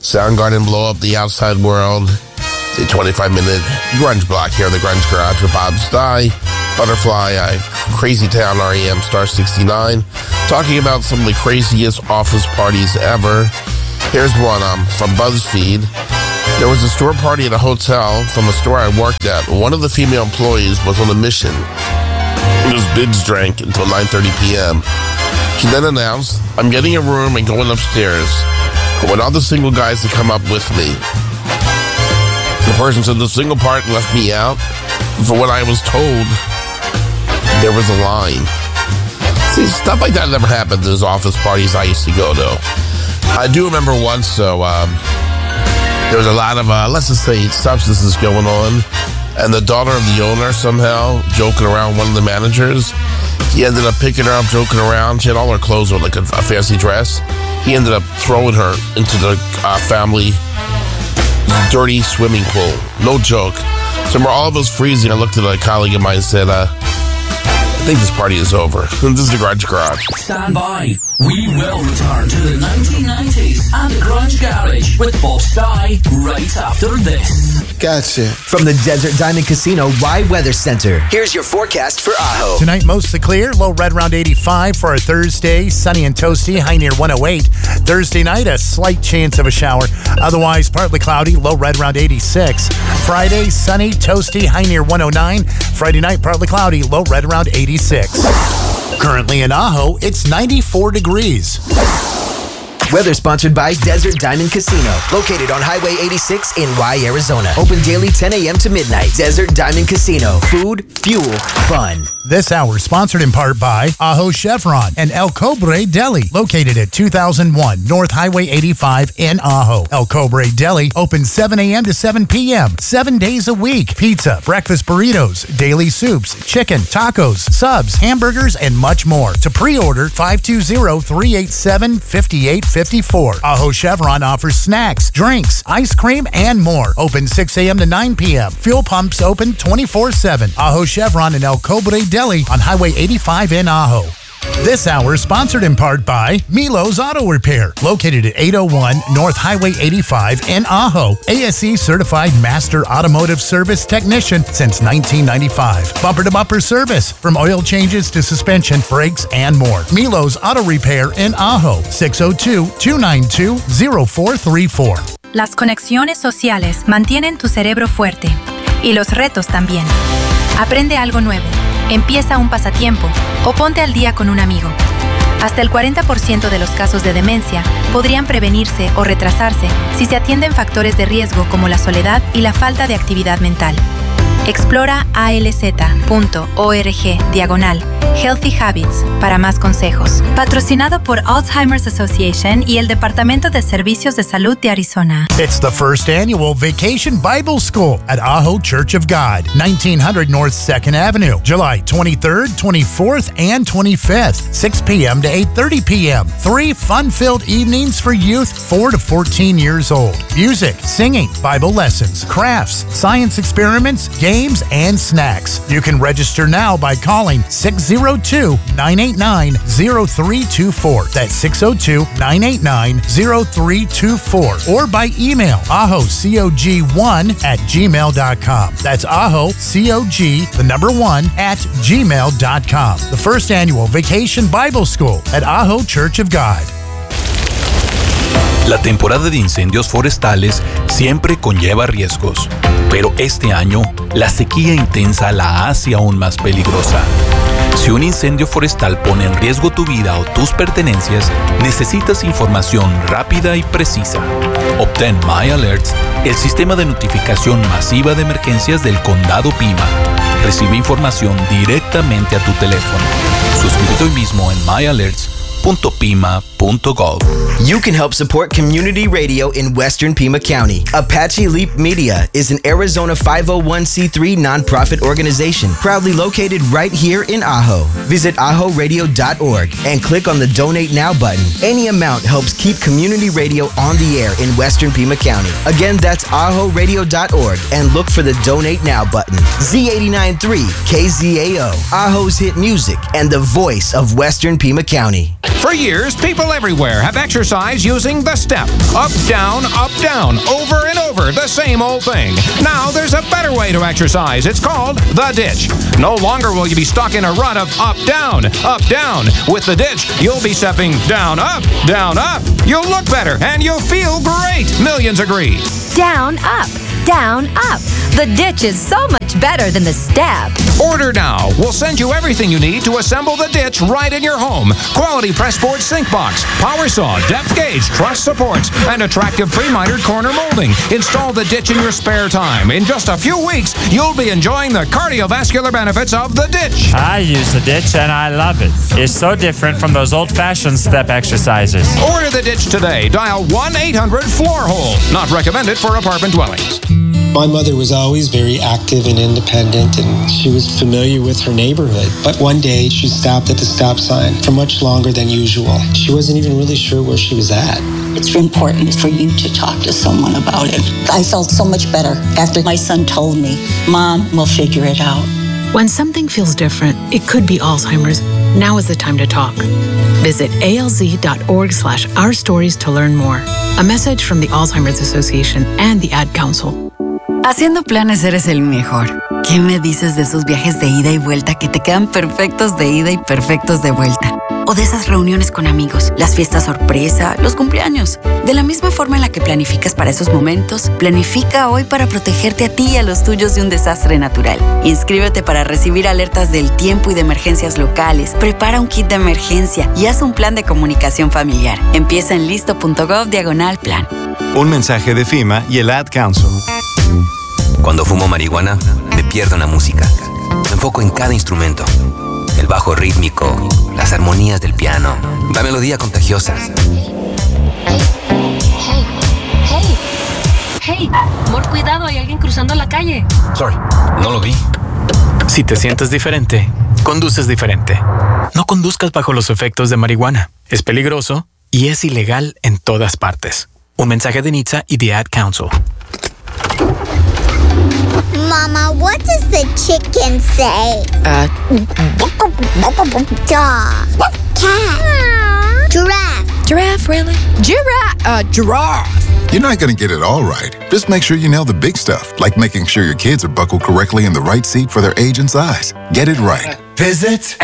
Soundgarden blow up the outside world. The 25-minute grunge block here in the Grunge Garage with Bob Stye, Butterfly, Crazy Town, REM, Star 69. Talking about some of the craziest office parties ever. Here's one from BuzzFeed. There was a store party at a hotel from a store I worked at. One of the female employees was on a mission. It was binge drank until 9:30 p.m. She then announced, "I'm getting a room and going upstairs. I want all the single guys to come up with me." The person said the single part left me out. For what I was told, there was a line. See, stuff like that never happened at those office parties I used to go to. I do remember once, there was a lot of, let's just say, substances going on. And the daughter of the owner somehow joking around one of the managers. He ended up picking her up, joking around. She had all her clothes on, like a fancy dress. He ended up throwing her into the family dirty swimming pool. No joke. So remember, all of us freezing. I looked at a colleague of mine and said, I think this party is over. This is the Grunge Garage. Stand by. We will return to the 1990s and the Grunge Garage with Bob Stye right after this. Gotcha. From the Desert Diamond Casino Y Weather Center, here's your forecast for Ajo. Tonight, mostly clear. Low right around 85 for our Thursday. Sunny and toasty. High near 108. Thursday night, a slight chance of a shower. Otherwise, partly cloudy. Low right around 86. Friday, sunny, toasty. High near 109. Friday night, partly cloudy. Low right around 86. Currently in Ajo, it's 94 degrees. Weather sponsored by Desert Diamond Casino, located on Highway 86 in Y, Arizona. Open daily 10 a.m. to midnight. Desert Diamond Casino. Food, fuel, fun. This hour sponsored in part by Ajo Chevron and El Cobre Deli, located at 2001 North Highway 85 in Ajo. El Cobre Deli open 7 a.m. to 7 p.m. 7 days a week. Pizza, breakfast burritos, daily soups, chicken, tacos, subs, hamburgers, and much more. To pre-order, 520-387-5854. Ajo Chevron offers snacks, drinks, ice cream, and more. Open 6 a.m. to 9 p.m. Fuel pumps open 24/7. Ajo Chevron and El Cobre Deli on Highway 85 in Ajo. This hour sponsored in part by Milo's Auto Repair, located at 801 North Highway 85 in Ajo. ASE certified master automotive service technician since 1995. Bumper-to-bumper service, from oil changes to suspension, brakes, and more. Milo's Auto Repair in Ajo, 602-292-0434. Las conexiones sociales mantienen tu cerebro fuerte y los retos también. Aprende algo nuevo. Empieza un pasatiempo o ponte al día con un amigo. Hasta el 40% de los casos de demencia podrían prevenirse o retrasarse si se atienden factores de riesgo como la soledad y la falta de actividad mental. Explora alz.org/Healthy Habits para más consejos. Patrocinado por Alzheimer's Association y el Departamento de Servicios de Salud de Arizona. It's the first annual Vacation Bible School at Ajo Church of God, 1900 North 2nd Avenue, July 23rd, 24th, and 25th, 6 p.m. to 8:30 p.m. 3 fun-filled evenings for youth 4 to 14 years old. Music, singing, Bible lessons, crafts, science experiments, games, and snacks. You can register now by calling 602-989-0324. That's 602-989-0324. Or by email ahocog1@gmail.com. That's ahocog1@gmail.com. The first annual Vacation Bible School at Ajo Church of God. La temporada de incendios forestales siempre conlleva riesgos, pero este año la sequía intensa la hace aún más peligrosa. Si un incendio forestal pone en riesgo tu vida o tus pertenencias, necesitas información rápida y precisa. Obtén My Alerts, el sistema de notificación masiva de emergencias del Condado Pima. Recibe información directamente a tu teléfono. Suscríbete hoy mismo en myalerts.pima.gov. You can help support community radio in Western Pima County. Apache Leap Media is an Arizona 501c3 nonprofit organization proudly located right here in Ajo. Visit ajoradio.org and click on the Donate Now button. Any amount helps keep community radio on the air in Western Pima County. Again, that's ajoradio.org and look for the Donate Now button. Z89.3 KZAO, Ajo's hit music and the voice of Western Pima County. For years, people everywhere have exercised using the step. Up, down, over and over, the same old thing. Now there's a better way to exercise. It's called the ditch. No longer will you be stuck in a rut of up, down. With the ditch, you'll be stepping down, up. You'll look better and you'll feel great. Millions agree. Down, up. The ditch is so much better than the step. Order now. We'll send you everything you need to assemble the ditch right in your home. Quality pressboard sink box, power saw, depth gauge, truss supports, and attractive pre-mitered corner molding. Install the ditch in your spare time. In just a few weeks, you'll be enjoying the cardiovascular benefits of the ditch. I use the ditch and I love it. It's so different from those old-fashioned step exercises. Order the ditch today. Dial 1-800-FLOOR-HOLE. Not recommended for apartment dwellings. My mother was always very active and independent, and she was familiar with her neighborhood. But one day, she stopped at the stop sign for much longer than usual. She wasn't even really sure where she was at. It's important for you to talk to someone about it. I felt so much better after my son told me, Mom, we'll figure it out. When something feels different, it could be Alzheimer's. Now is the time to talk. Visit alz.org/ourstories to learn more. A message from the Alzheimer's Association and the Ad Council. Haciendo planes eres el mejor. ¿Qué me dices de esos viajes de ida y vuelta que te quedan perfectos de ida y perfectos de vuelta? O de esas reuniones con amigos, las fiestas sorpresa, los cumpleaños. De la misma forma en la que planificas para esos momentos, planifica hoy para protegerte a ti y a los tuyos de un desastre natural. Inscríbete para recibir alertas del tiempo y de emergencias locales. Prepara un kit de emergencia y haz un plan de comunicación familiar. Empieza en listo.gov/plan. Un mensaje de FEMA y el Ad Council. Cuando fumo marihuana, me pierdo en la música. Me enfoco en cada instrumento. El bajo rítmico, las armonías del piano, la melodía contagiosa. Hey, amor, cuidado, hay alguien cruzando la calle. Sorry, no lo vi. Si te sientes diferente, conduces diferente. No conduzcas bajo los efectos de marihuana. Es peligroso y es ilegal en todas partes. Un mensaje de NHTSA y The Ad Council. Mama, what does the chicken say? Dog. Cat. Giraffe. Giraffe, really? Giraffe. You're not going to get it all right. Just make sure you nail the big stuff, like making sure your kids are buckled correctly in the right seat for their age and size. Get it right. Visit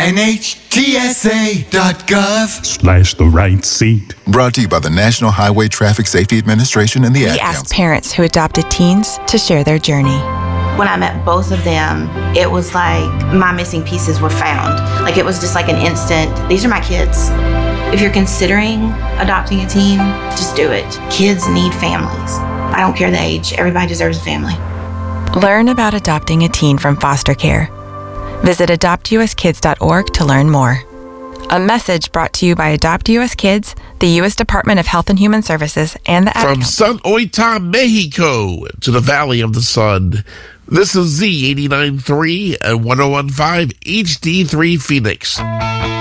NHTSA.gov/ the right seat. Brought to you by the National Highway Traffic Safety Administration and the Ad Council. We asked parents who adopted teens to share their journey. When I met both of them, it was like my missing pieces were found. Like it was just like an instant, these are my kids. If you're considering adopting a teen, just do it. Kids need families. I don't care the age, everybody deserves a family. Learn about adopting a teen from foster care. Visit adoptuskids.org to learn more. A message brought to you by Adopt US Kids, the U.S. Department of Health and Human Services, and the Ad From Council. San Oita, Mexico, to the Valley of the Sun, this is Z89.3 and 101.5 HD3 Phoenix.